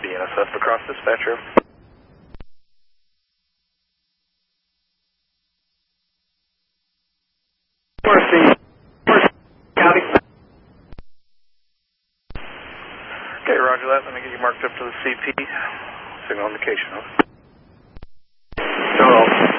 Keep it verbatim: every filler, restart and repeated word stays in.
B N S F across dispatcher. Mercy. Mercy County. Okay, roger that. Let me get you marked up to the C P. Signal indication. Hello.